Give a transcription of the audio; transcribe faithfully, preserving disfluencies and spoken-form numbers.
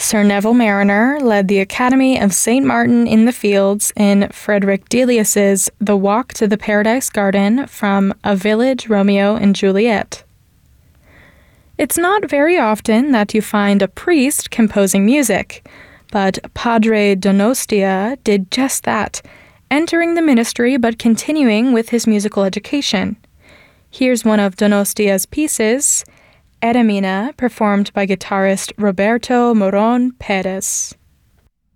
Sir Neville Marriner led the Academy of Saint Martin in the Fields in Frederick Delius's The Walk to the Paradise Garden from A Village, Romeo and Juliet. It's not very often that you find a priest composing music, but Padre Donostia did just that, entering the ministry but continuing with his musical education. Here's one of Donostia's pieces, Eremina, performed by guitarist Roberto Moron Perez.